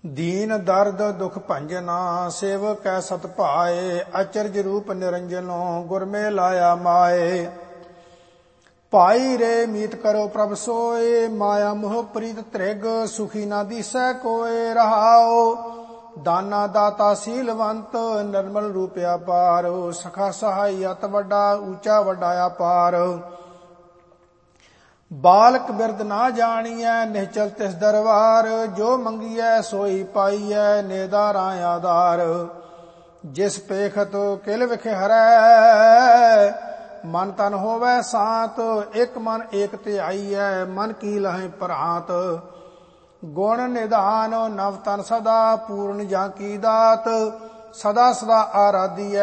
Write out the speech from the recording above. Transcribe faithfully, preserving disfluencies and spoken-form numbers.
दीन दर्द दुख भंजना सेवक कै सत भाए अचरज रूप निरंजनो गुर में लाया माए। भाई रे मीत करो प्रभ सोए माया मोह प्रीत त्रिग सुखी ना दिसै कोय रहाओ। दाना दाता सीलवंत निर्मल रूपया पार सखा सहाय अत वड्डा ऊंचा वड्डा अपार। बालक बिरद ना जानिए निश्चल तिस दरबार जो मंगिए सोई पाइए नेदारा आधार। जिस पेखत किल विख हरै मन तन होवै सात एक मन एक ते आईए मन की लहै परात। गुण निधान नव तन सदा पूर्ण जाकी दात सदा सदा आराधी है